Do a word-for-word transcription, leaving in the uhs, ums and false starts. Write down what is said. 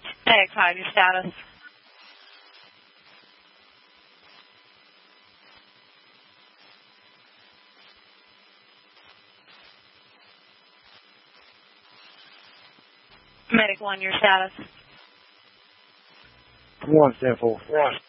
Medic five, your status. Medic one, your status. One, stand for. One.